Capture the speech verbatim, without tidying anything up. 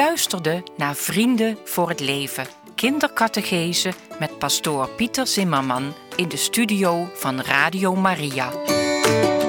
luisterde naar Vrienden voor het Leven, kindercatechese met pastoor Pieter Zimmerman in de studio van Radio Maria.